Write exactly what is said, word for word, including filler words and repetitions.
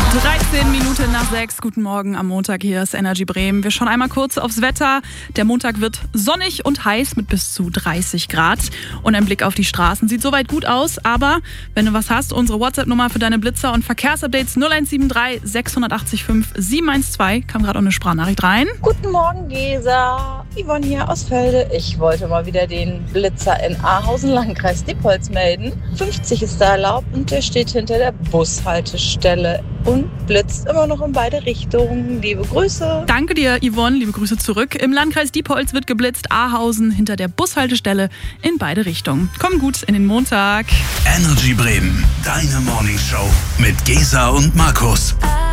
dreizehn Minuten nach sechs. Guten Morgen am Montag. Hier ist Energy Bremen. Wir schauen einmal kurz aufs Wetter. Der Montag wird sonnig und heiß mit bis zu dreißig Grad. Und ein Blick auf die Straßen sieht soweit gut aus. Aber wenn du was hast, unsere WhatsApp-Nummer für deine Blitzer und Verkehrsupdates null eins sieben drei sechs acht fünf sieben eins zwei. Kam gerade auch eine Sprachnachricht rein. Guten Morgen, Gesa. Yvonne hier aus Felde. Ich wollte mal wieder den Blitzer in Ahausen, Landkreis Diepholz melden. fünfzig ist da erlaubt und der steht hinter der Bushaltestelle und blitzt immer noch in beide Richtungen. Liebe Grüße. Danke dir, Yvonne. Liebe Grüße zurück. Im Landkreis Diepholz wird geblitzt. Ahausen hinter der Bushaltestelle in beide Richtungen. Komm gut in den Montag. Energy Bremen, deine Morningshow mit Gesa und Markus.